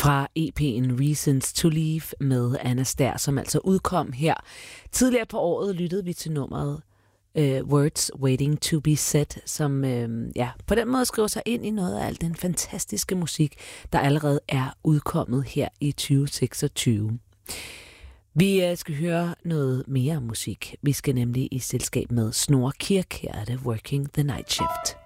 Fra EP'en Reasons to Leave med Anna Stær, som altså udkom her. Tidligere på året lyttede vi til nummeret Words Waiting to be Said, som på den måde skriver sig ind i noget af al den fantastiske musik, der allerede er udkommet her i 2026. Vi skal høre noget mere musik. Vi skal nemlig i selskab med Snorre Kirk. Her er det Working the Night Shift.